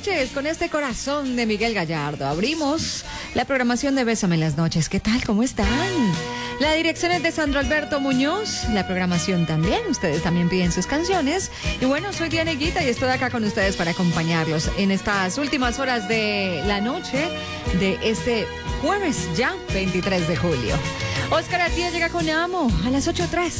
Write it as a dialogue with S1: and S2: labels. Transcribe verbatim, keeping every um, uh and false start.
S1: noches con este corazón de Miguel Gallardo. Abrimos la programación de Bésame en las noches. ¿Qué tal? ¿Cómo están? La dirección es de Sandro Alberto Muñoz, la programación también, ustedes también piden sus canciones. Y bueno, soy Diana Higuita y estoy acá con ustedes para acompañarlos en estas últimas horas de la noche de este jueves ya, veintitrés de julio. Oscar Atié llega con Amo a las ocho tres.